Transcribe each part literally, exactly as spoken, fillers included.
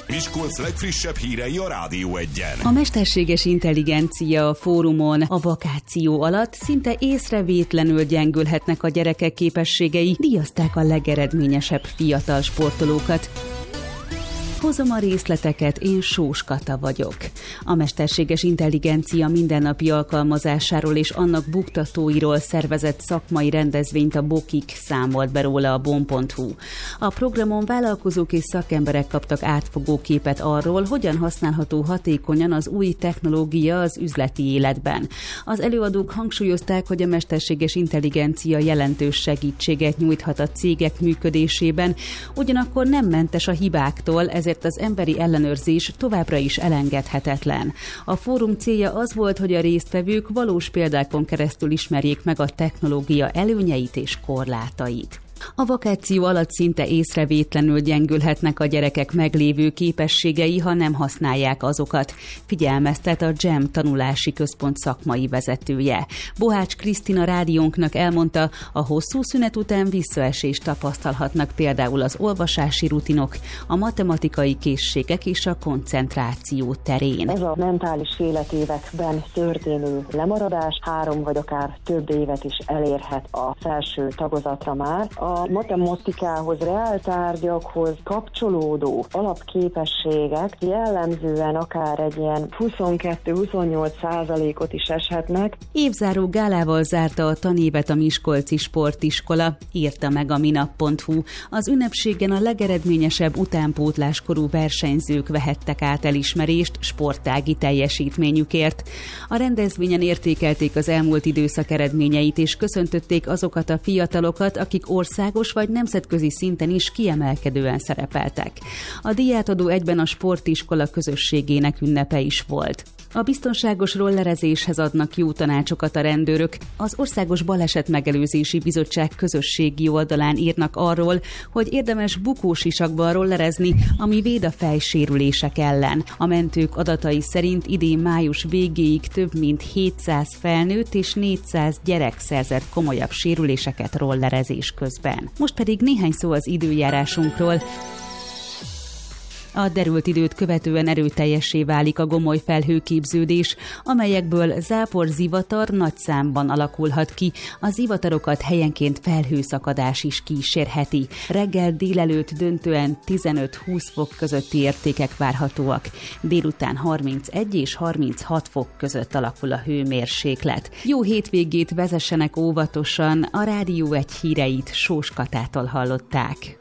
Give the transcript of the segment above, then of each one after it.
Miskolc legfrissebb hírei a Rádió Egyen. A mesterséges intelligencia fórumon a vakáció alatt szinte észrevétlenül gyengülhetnek a gyerekek képességei, díjazták a legeredményesebb fiatal sportolókat. Hozom a részleteket, én Sós Kata vagyok. A mesterséges intelligencia mindennapi alkalmazásáról és annak buktatóiról szervezett szakmai rendezvényt a Bokik számolt be róla a bon pont hu. A programon vállalkozók és szakemberek kaptak átfogó képet arról, hogyan használható hatékonyan az új technológia az üzleti életben. Az előadók hangsúlyozták, hogy a mesterséges intelligencia jelentős segítséget nyújthat a cégek működésében, ugyanakkor nem mentes a hibáktól, ezért az emberi ellenőrzés továbbra is elengedhetetlen. A fórum célja az volt, hogy a résztvevők valós példákon keresztül ismerjék meg a technológia előnyeit és korlátait. A vakáció alatt szinte észrevétlenül gyengülhetnek a gyerekek meglévő képességei, ha nem használják azokat, figyelmeztet a dzsem tanulási központ szakmai vezetője. Bohács Krisztina rádiónknak elmondta, a hosszú szünet után visszaesést tapasztalhatnak például az olvasási rutinok, a matematikai készségek és a koncentráció terén. Ez a mentális életévekben történő lemaradás három vagy akár több évet is elérhet a felső tagozatra már. A matematikához, reáltárgyakhoz kapcsolódó alapképességek jellemzően akár egy ilyen huszonkettő-huszonnyolc százalékot is eshetnek. Évzáró gálával zárta a tanévet a Miskolci Sportiskola, írta meg a minap pont hu. Az ünnepségen a legeredményesebb utánpótláskorú versenyzők vehettek át elismerést sportági teljesítményükért. A rendezvényen értékelték az elmúlt időszak eredményeit és köszöntötték azokat a fiatalokat, akik országos vagy nemzetközi szinten is kiemelkedően szerepeltek. A díjátadó egyben a sportiskola közösségének ünnepe is volt. A biztonságos rollerezéshez adnak jó tanácsokat a rendőrök. Az Országos Balesetmegelőzési Bizottság közösségi oldalán írnak arról, hogy érdemes bukósisakban rollerezni, ami véd a fejsérülések ellen. A mentők adatai szerint idén május végéig több mint hétszáz felnőtt és négyszáz gyerek szerzett komolyabb sérüléseket rollerezés közben. Most pedig néhány szó az időjárásunkról. A derült időt követően erőteljessé válik a gomoly felhőképződés, amelyekből záporzivatar nagy számban alakulhat ki. A zivatarokat helyenként felhőszakadás is kísérheti. Reggel délelőtt döntően tizenöt-húsz fok közötti értékek várhatóak. Délután harmincegy és harminchat fok között alakul a hőmérséklet. Jó hétvégét vezessenek óvatosan, a Rádió Egy híreit Sós Katától hallották.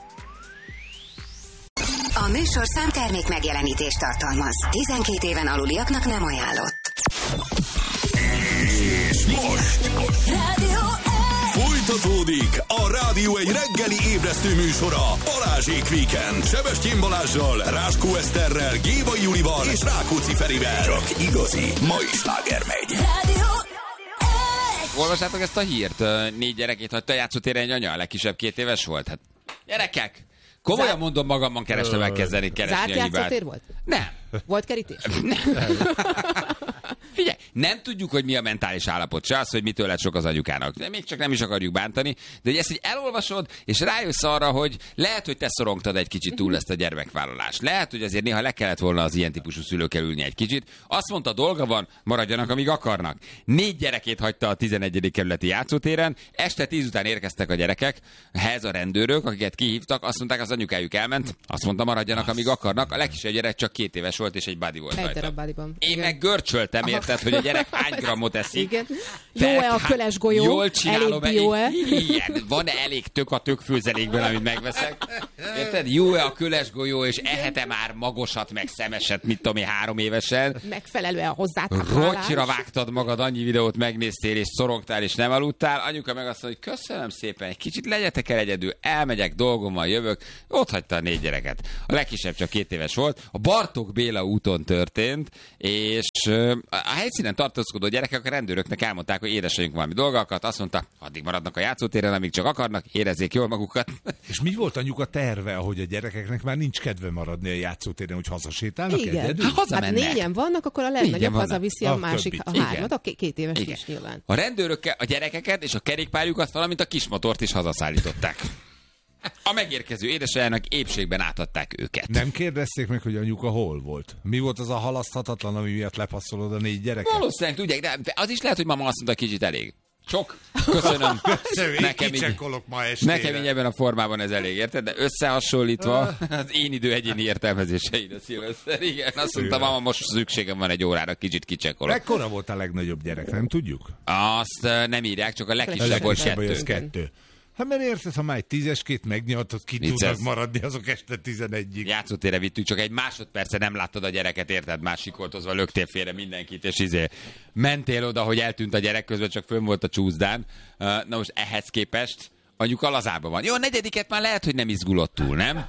A műsorszám termék megjelenítést tartalmaz. tizenkét éven aluliaknak nem ajánlott. És most Rádió Egy! folytatódik a Rádió Egy reggeli ébresztő műsora. Balázsék Weekend. Sebestyén Balázsral, Ráskó Eszterrel, Gévai Julival és Rákóczi Ferivel. Csak igazi mai sláger megy. Rádió Egy! Olvassátok ezt a hírt? Négy gyerekét hagyta a játszótéren egy anya, a legkisebb két éves volt. Hát, gyerekek! Komolyan Zár... mondom, magamban kerestem elkezdeni keresni Zárt a hibát. játszótér volt? Nem. Volt kerítés? Nem. Figyelj, nem tudjuk, hogy mi a mentális állapot, se az, hogy mitől lett sok az anyukának. De még csak nem is akarjuk bántani, de hogy ezt így elolvasod, és rájössz arra, hogy lehet, hogy te szorongtad egy kicsit túl ezt a gyermekvállalást. Lehet, hogy azért néha le kellett volna az ilyen típusú szülőkkel ülni egy kicsit. Azt mondta, dolga van, maradjanak, amíg akarnak. Négy gyerekét hagyta a tizenegyedik kerületi játszótéren, este tíz után érkeztek a gyerekek, ehhez a rendőrök, akiket kihívtak, azt mondták, az anyukájuk elment, azt mondta, maradjanak, amíg akarnak. A legkisebb gyerek csak két éves volt, és egy bádi volt egy rajta. darab bádiban. Én igen. meg görcsöltem, érted, hogy a gyerek hány grammot eszik. Igen. Jó-e a köles golyó? Jól csinálom. Elég jó-e? Igen. Van-e elég tök a tökfőzelékben, amit megveszek? Érted? Jó-e a köles golyó, és ehete már magosat, meg szemeset, mit tudom én, három évesen? Megfelelően hozzátáplálás. Rotyra vágtad magad, annyi videót megnéztél, és szorongtál, és nem aludtál. Anyuka meg azt mondja, hogy köszönöm szépen, egy kicsit legyetek el egyedül, elmegyek, dolgommal jövök. Ott hagyta a négy gyereket. A legkisebb csak két éves volt. A Bartók Béla úton történt, és a helyszínen tartózkodó gyerekek a rendőröknek elmondták, hogy édesanyjunk valami dolgokat, azt mondta, addig maradnak a játszótéren, amíg csak akarnak, érezzék jól magukat. És mi volt anyuka terve, ahogy a gyerekeknek már nincs kedve maradni a játszótéren, hogy hazasétálnak egyedül? Hát, hát négyen vannak, akkor a legnagyobb hazaviszi a, a másik, a hármat, a két éves igen. is nyilván. A rendőrök a gyerekeket és a kerékpárjukat, valamint a kismotort is hazaszállították. A megérkező édesanyjának épségben átadták őket. Nem kérdezték meg, hogy anyuka hol volt? Mi volt az a halaszthatatlan, ami miatt lepasszolod a négy gyereket? Valószínűleg tudják, de az is lehet, hogy mama azt mondta, kicsit elég. Sok. Köszönöm. Köszönöm, nekem, így, ma estére. nekem így ebben a formában ez elég, érted? De összehasonlítva az én idő egyéni értelmezéseid a szilveszter. Igen, azt mondta, mama, most szükségem van egy órára, kicsit kicsekkolok. Mekkora volt a legnagyobb gyerek, nem tudjuk? Azt nem írják, csak a legkisebb volt kettő. kettő. Hát mert érted, ha már egy tízeskét megnyaltod, ki Vicces. tudnak maradni azok este tizenegyig. Játszótérre vittük, csak egy másodperce nem láttad a gyereket, érted? Másikoltozva löktél félre mindenkit, és izé mentél oda, hogy eltűnt a gyerek, közben csak fönn volt a csúszdán. Na most ehhez képest anyuka lazában van. Jó, a negyediket már lehet, hogy nem izgulott túl, nem?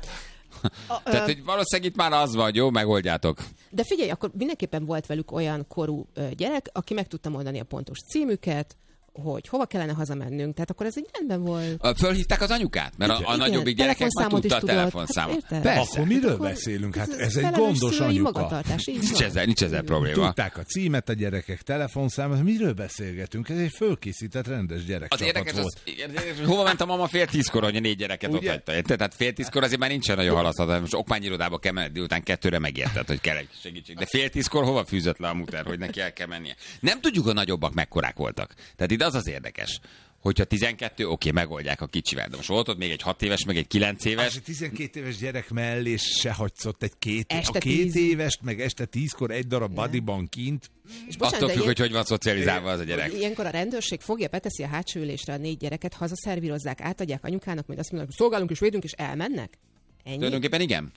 A, Tehát, hogy valószínűleg itt már az van, jó, megoldjátok. De figyelj, akkor mindenképpen volt velük olyan korú gyerek, aki meg tudta mondani a pontos címüket, hogy hova kellene hazamennünk, tehát akkor ez egy rendben volt. Fölhívták az anyukát? Mert a, a nagyobbik gyerekek már tudta a telefonszámot. Hát, persze. Akkor miről akkor beszélünk? Hát ez, ez egy gondos anyuka. Nincs ezzel, nincs ezzel probléma. Tudták a címet a gyerekek, telefonszámot, miről beszélgetünk? Ez egy fölkészített rendes gyerek. Az érdekes, volt. Az, érdekes, hova ment a mama fél tízkor, hogy a négy gyereket ott hagyta. Tehát fél tízkor azért már nincsen nagyon halaszthat. Most okmányirodába kell menni, délután kettőre megérted, hogy kell egy segítség. De fél tízkor hova fűzött le a muter, hogy neki el kell mennie? Nem tudjuk, a nagyobbak mekkorák voltak. Tehát itt az az érdekes, hogyha tizenkettő, oké, megoldják a kicsivel. De most volt ott még egy hat éves, meg egy kilenc éves. A tizenkét éves gyerek mellé se hagysz ott egy két, a két évest, meg este tízkor egy darab bodyban kint. És bocsánat, attól függ, ilyen... hogy hogy van szocializálva az a gyerek. Ilyenkor a rendőrség fogja, beteszi a hátsó ülésre a négy gyereket, hazaszervírozzák, átadják anyukának, majd azt mondanak, hogy szolgálunk és védünk, és elmennek? Ennyi? Tulajdonképpen igen.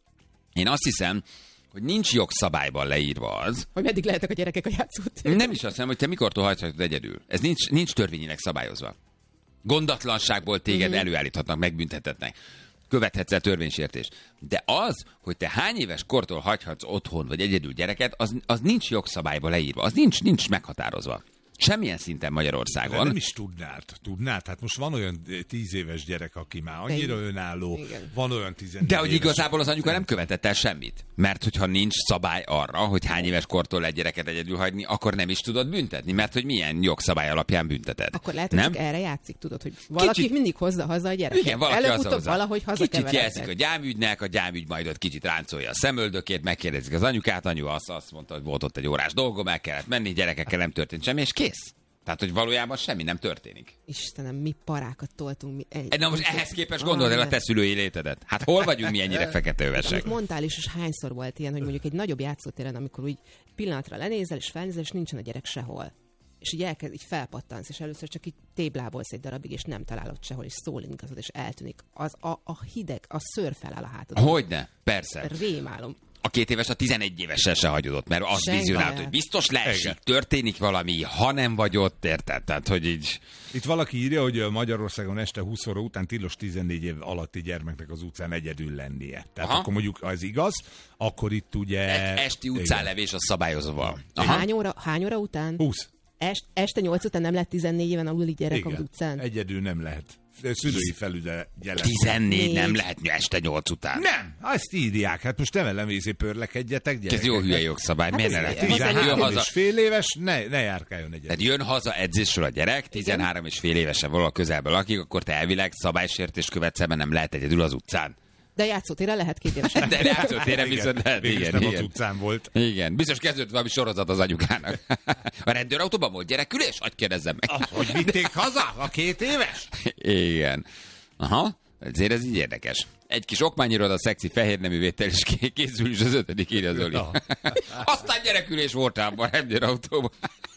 Én azt hiszem, hogy nincs jogszabályban leírva az. Hogy meddig lehetek a gyerekek a játszótérben. Nem is azt hiszem, hogy te mikortól hagyhatod egyedül. Ez nincs, nincs törvényileg szabályozva. Gondatlanságból téged mm-hmm. előállíthatnak, megbüntethetnek. Követhetsz el törvénysértést. De az, hogy te hány éves kortól hagyhatsz otthon vagy egyedül gyereket, az, az nincs jogszabályban leírva. Az nincs, nincs meghatározva. Semmilyen szinten Magyarországon. De nem is tudnád, tudnád. Hát most van olyan tíz éves gyerek, aki már annyira önálló, igen. Van olyan tizenegy De hogy igazából az anyuka nem követett el semmit. Mert hogyha nincs szabály arra, hogy hány éves kortól egy gyereket egyedül hagyni, akkor nem is tudod büntetni. Mert hogy milyen jogszabály alapján bünteted. Akkor lehet, hogy nem? Csak erre játszik, tudod, hogy valaki kicsit... mindig hozza haza a gyereket. Igen, valaki előbb-utóbb valahogy Kicsit jelzik a gyámügynek, a gyámügy majd ott kicsit ráncolja a szemöldökét, megkérdezik az anyukát, anyu azt, azt mondta, hogy volt ott egy órás dolgom, el kellett menni, gyerekekkel nem történt semmi, és kész. Tehát, hogy valójában semmi nem történik. Istenem, mi parákat toltunk. Mi egy... Na most ehhez képest gondold el a te szülői létedet. Hát hol vagyunk mi ennyire feketővesek? Mondtál is, és hányszor volt ilyen, hogy mondjuk egy nagyobb játszótéren, amikor úgy pillanatra lenézel, és felnézel, és nincsen a gyerek sehol. És így elkezd, így felpattansz, és először csak így téblábolsz egy darabig, és nem találod sehol, és szólingazod, és eltűnik. Az a, a hideg, a szőr feláll a hátadon. Hogyne? Persze. Rémálom. A két éves a tizenegy évesen se hagyod ott, mert az vizionált, hogy biztos leesik, történik valami, ha nem vagy ott, érted? Tehát, hogy így... Itt valaki írja, hogy Magyarországon este húsz óra után tilos tizennégy év alatti gyermeknek az utcán egyedül lennie. Tehát aha. Akkor mondjuk az igaz, akkor itt ugye... Esti utcánlevés a szabályozva. Hány óra, hány óra után? húsz. Est, este nyolc után nem lehet tizennégy éven aluli gyerek igen. Az utcán? Egyedül nem lehet. Szülői felügye jelen. tizennégy nem lehet este nyolc után. Nem, azt írják. Hát most te velem észé pörlekedjetek, gyerekek. Ez jó hülye jogszabály. Hát miért ne lehet? tizenhárom és fél éves, ne, ne járkáljon egyedül. Tehát jön haza edzésről a gyerek, tizenhárom és fél évesen valahol közelben lakik, akkor te elvileg szabálysértést követsz, mert nem lehet egyedül az utcán. De játszótérre lehet két évesen. De játszótérre viszont lehet. Igen, nem igen. Az utcán volt. Igen, biztos kezdődött valami sorozat az anyukának. A rendőrautóban volt gyerekülés? Hadd kérdezzem meg. Ah, hogy vitték haza a két éves? Igen. Aha, ezért ez így érdekes. Egy kis okmányiroda, szexi fehérnemű vétel is készül, és az ötödik írja Zoli. Aztán gyerekülés volt abban a rendőrautóban.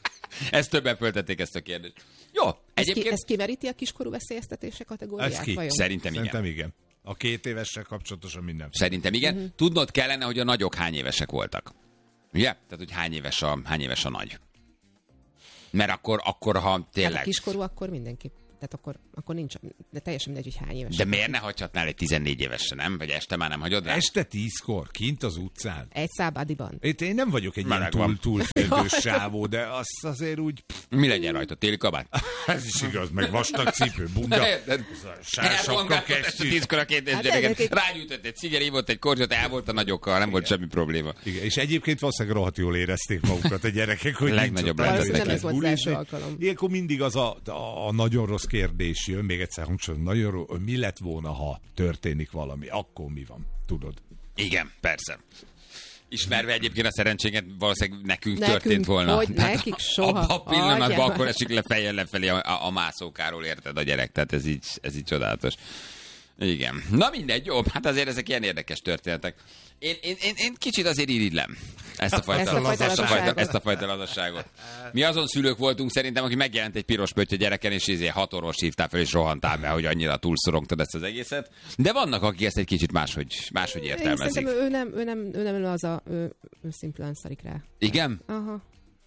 Ezt többen föltették ezt a kérdést. Jó, egyébként... Ez, ki, ez kimeríti a kiskorú veszélyeztetése kategóriát? Ki? Vajon? Szerintem igen. Szerintem igen. A két évessel kapcsolatosan minden. Szerintem igen. Uh-huh. Tudnod kellene, hogy a nagyok hány évesek voltak. Ugye? Tehát, hogy hány éves a, hány éves a nagy. Mert akkor, akkor ha tényleg... Hát a kiskorú akkor mindenki. Tehát akkor, akkor nincs, de teljesen mindegy, hogy hány éves. De miért ne hagyhatnál egy tizennégy évesre, nem? Vagy este már nem hagyod rá? Este tízkor, kint az utcán. Egy szábádiban. Itt én nem vagyok egy Meleg ilyen túl, túlféltős sávó, de azt azért úgy... Mi legyen rajta? Téli kabát? Ez is igaz, meg vastag cipő, bunda. Sársapka kesztyű. Tízkor a két éves gyereket. Rágyújtott egy cigeri, volt egy kortyot, el volt a nagyokkal, nem igen. volt semmi probléma. Igen, és egyébként valószínűleg rohadt jól érezték magukat a gyerekek, hogy legnagyobb nem ez volt az első alkalom. Ilyenkor mindig az a, a nagyon rossz kérdés jön, még egyszer hangsúlyozom, nagyon ró, mi lett volna, ha történik valami, akkor mi van, tudod? Igen, persze. Ismerve egyébként a szerencsénket, valószínűleg nekünk, nekünk történt volna. Hogy nekik soha. A, a pillanatban Adjál. akkor esik le fejjel lefelé a, a, a mászókáról, érted, a gyerek. Tehát ez így, ez így csodálatos. Igen. Na mindegy, jó, hát azért ezek ilyen érdekes történetek. Én, én, én, én kicsit azért irigylem ezt a fajta, ezt a fajta ezt a fajta, lazasságot. ezt a fajta lazasságot. Mi azon szülők voltunk szerintem, aki megjelent egy piros pötty a gyereken, és izé hat orvos hívtál fel, és rohantál, mert hogy annyira túlszorongtad ezt az egészet. De vannak, akik ezt egy kicsit máshogy, máshogy értelmezik. Én szerintem ő nem, ő nem, ő nem ő az a, ő, ő szimplán szarik rá. Igen? Aha.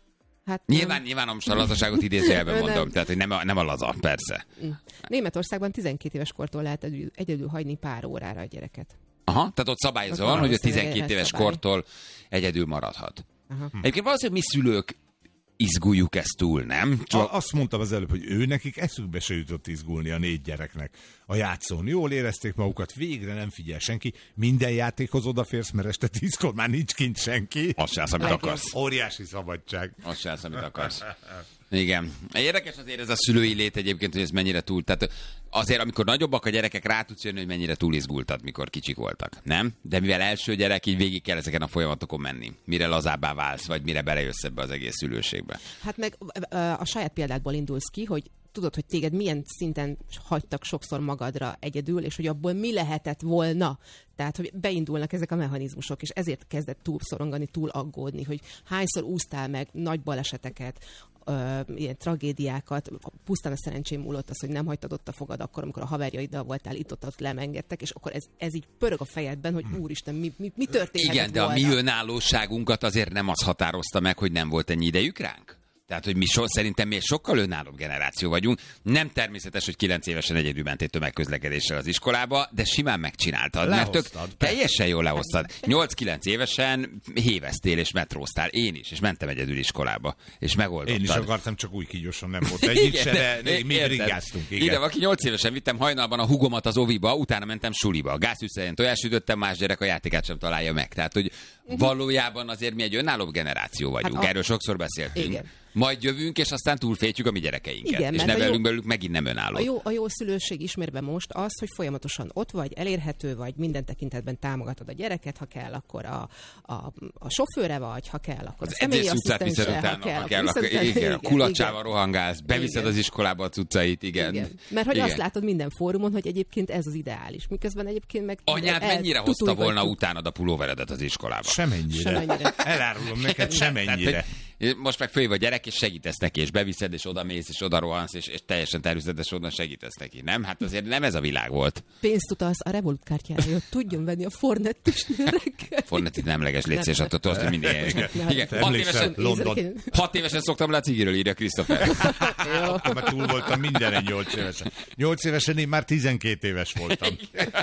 Hát Nyilván, nem. nyilván most a lazaságot idézőjelben Ő mondom, nem. tehát hogy nem a, nem a laza, persze. Németországban tizenkét éves kortól lehet egyedül, egyedül hagyni pár órára a gyereket. Aha, tehát ott szabályozva Ott van, hogy a valószínűleg tizenkét éves szabály. kortól egyedül maradhat. Aha. Egyébként valószínűleg mi szülők izguljuk ezt túl, nem? A, azt mondtam az előbb, hogy ő nekik eszükbe se jutott izgulni a négy gyereknek a játszón. Jól érezték magukat, végre nem figyel senki. Minden játékhoz odaférsz, mert este tízkor már nincs kint senki. Azt se, amit akarsz. Óriási szabadság. Azt se, amit akarsz. Igen. Érdekes azért ez a szülői lét egyébként, hogy ez mennyire túl. Tehát azért, amikor nagyobbak a gyerekek, rá tudsz jönni, hogy mennyire túl izgultad, mikor kicsik voltak. Nem? De mivel első gyerek, így végig kell ezeken a folyamatokon menni. Mire lazábbá válsz, vagy mire belejössz ebbe az egész szülőségbe. Hát meg a saját példádból indulsz ki, hogy tudod, hogy téged milyen szinten hagytak sokszor magadra egyedül, és hogy abból mi lehetett volna. Tehát, hogy beindulnak ezek a mechanizmusok, és ezért kezdett túl szorongani, túl aggódni, hogy hányszor úsztál meg nagy baleseteket, ö, ilyen tragédiákat, pusztán a szerencsém múlott az, hogy nem hagytad ott a fogad akkor, amikor a haverjaiddal voltál, itt ott, ott lemengedtek, és akkor ez, ez így pörög a fejedben, hogy úristen, mi, mi, mi történhetett Igen, de volna? a mi önállóságunkat azért nem az határozta meg, hogy nem volt ennyi idejük ránk. Tehát, hogy mi so, szerintem mi egy sokkal önállóbb generáció vagyunk. Nem természetes, hogy kilenc évesen egyedül mentél tömegközlekedéssel az iskolába, de simán megcsináltad. Mert tök, teljesen jól lehoztad. nyolc-kilenc évesen héveztél és metróztál. Én is, és mentem egyedül iskolába. És megoldottad. Én is akartam, csak új kígyósan nem volt egyik se, de mi brigáztunk. Igen, aki nyolc évesen vittem hajnalban a hugomat az oviba, utána mentem suliba. Gáztűzszerűen tojásütöttem, más gyerek a játékát sem találja meg. Tehát, hogy valójában azért mi egy önállóbb generáció vagyunk. Hát a... Erről sokszor beszéltünk. Igen. Majd jövünk, és aztán túlfétjük a mi gyerekeinket. Igen, és mert nevelünk jó- belőlük megint nem önálló. A jó, a jó szülőség ismerve most az, hogy folyamatosan ott vagy, elérhető vagy, minden tekintetben támogatod a gyereket, ha kell, akkor a, a, a sofőre vagy, ha kell, akkor Az a személyi edzés utcát viszed asszisztense, utána, ha akkor kell, akkor viszed utána. igen, a kulacsával igen. rohangálsz, beviszed Igen. az iskolába a cuccait, igen. Igen. Mert hogy Igen. azt látod minden fórumon, hogy egyébként ez az ideális. Miközben egyébként meg... Anyád el- mennyire hozta tutulgatjuk. volna utánad a pulóveredet az iskolába? Semennyire. Semennyire. Elárulom neked, semennyire. Tehát, hogy most meg fölhív a gyerek, és segítesz neki, és beviszed, és oda mész, és oda rohansz, és, és teljesen természetes oda segítesz neki. Nem? Hát azért nem ez a világ volt. Pénzt utalsz a Revolut kártyára, hogy tudjon venni a Fornettisnél reggel. Fornetit nemleges létsz, és attól tudod, hogy mindig igen. Igen. Hat Emlékszel, évesen, London. hat évesen szoktam le a cigiről, írja Christopher. Akkor már túl voltam mindenen nyolc évesen. Nyolc évesen én már tizenkét éves voltam.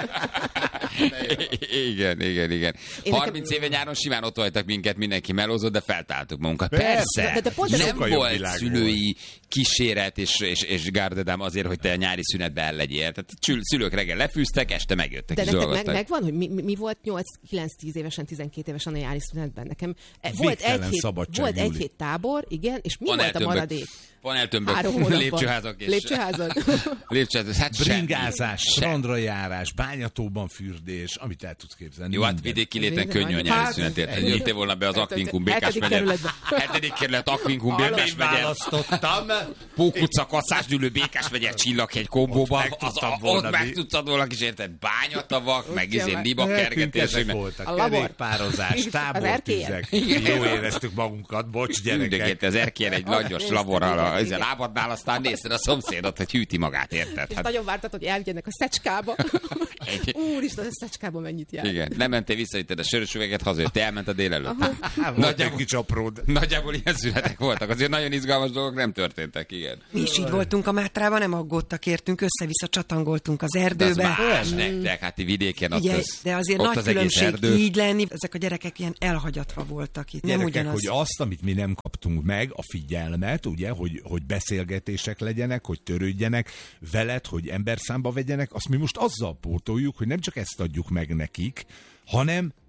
Igen, igen, igen. Én harminc nekem- éve nyáron simán ott hagytak minket, mindenki melózott, de feltáltuk magunkat. Persze. Persze, De- de pont ez nem sokkal jobb volt világ szülői kíséret és, és, és gárdedám azért, hogy te nyári szünetbe el legyél. Tehát csül- szülők reggel lefűztek, este megjöttek De és neked meg, dolgoztak. megvan, hogy mi, mi, mi volt nyolc-kilenc-tíz évesen, tizenkét évesen a nyári szünetben? Nekem e, volt Végtelen egy, hét, szabadság, volt egy Júli. hét tábor, igen, és mi Van volt a eltömbök- maradék? Van eltömbök, Három hónapban. lépcsőházak és... Lépcsőházak? Lépcsőházak, hát semmi. Bringázás, Semmi. strandra járás, bányatóban fürdés, amit el tudsz képzelni. Jó, hát minden. vidéki léten Minden könnyű a van. nyári Hát, szünetért. ennyi. Jöttél volna be az Hát, Akvinkum hetedik Békás megye. kerületbe. Hetedik kerület Akvinkum Békás Én megye. választottam. Pókutca, Kasszásgyűlő, Békás megye, Csillaghegy kombóba. Ott meg Az, tudtam a, volna ott meg mi. tudtad volna kis érted, bányatavak, meg izé van. liba Nekünk kergetés. ezek meg- voltak. A labor. Kerékpározás, Az tábortüzek. Jó éreztük magunkat, bocs Mindegét gyerekek. az erkélyen egy langyos laborral a izé, lábadnál, aztán nézted a szomszédot, hogy hűti magát, érted? És Hát, nagyon vártad, hogy elvigyenek a szecskába. Egy- Úristen, a szecskába mennyit jár. igen, nem mentél vissza, itted a sörös üveget, hazajöttél, elment a délelőtt. Hát, volt egy Nagyjából- kis apród. Nagyjából ilyen szünetek voltak, azért nagyon izgalmas dolgok nem történtek, igen. Mi is így voltunk a Mátrában, nem aggódtak értünk, össze-vissza csatangoltunk az De az erdőbe. más nektek, hát ti vidéken ott Ugye, az, de azért ott nagy az egész különbség erdő. így lenni, ezek a gyerekek ilyen elhagyatva voltak itt, nem Gyerekek, ugyanaz. hogy azt, amit mi nem kaptunk meg, a figyelmet, ugye, hogy, hogy beszélgetések legyenek, hogy törődjenek veled, hogy emberszámba vegyenek, azt mi most azzal pótoljuk, hogy nem csak ezt adjuk meg nekik, hanem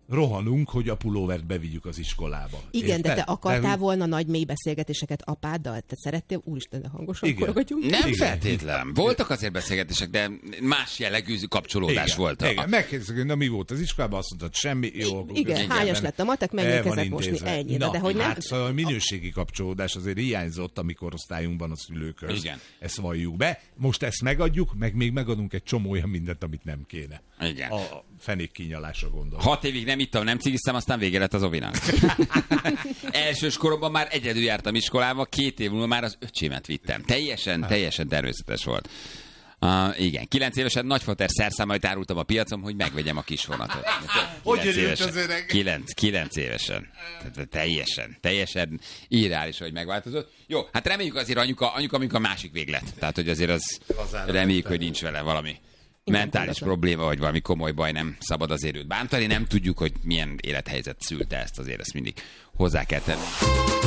rohanunk, hogy a pulóvert bevigyük az iskolába. Igen, Érted? de te akartál de, volna nagy mély beszélgetéseket apáddal? Te szerettél? Úristen, de hangosan Igen. korogatjunk. Nem Igen. feltétlen. Voltak azért beszélgetések, de más jellegű kapcsolódás igen, volt. Igen, megkérdezek, na mi volt az iskolában, azt mondtad, semmi, jó. Igen, köszönöm. hányas lett a matek, menjünk El van kezet mosni, intézve. ennyi. Na, De hogy nem... hát szóval a minőségi kapcsolódás azért hiányzott a mi korosztályunkban a szülőkhöz. Igen. Ezt valljuk be. Most ezt megadjuk, meg még megadunk egy csomó olyan mindent, amit nem kéne. Igen. A fenék kínyalása gondolom. Hat évig nem ittam, nem cigiztem, aztán vége lett az ovinak. Elsős koromban már egyedül jártam iskolába, két év múlva már az öcsémet vittem. Teljesen, teljesen természetes volt. Uh, igen, kilenc évesen nagyfater szerszámait árultam a piacon, hogy megvegyem a kis vonatot. Hogy Kilenc örült évesen. az öreg? Kilenc, kilenc évesen. Tehát teljesen, teljesen irreális, hogy megváltozott. Jó, hát reméljük azért anyuka, anyuka mondjuk a másik véglet. Tehát, hogy azért az reméljük, hogy nincs vele valami mentális probléma, vagy valami komoly baj, nem szabad azért őt bántani. Nem tudjuk, hogy milyen élethelyzet szülte ezt, azért ezt mindig hozzá kell tenni.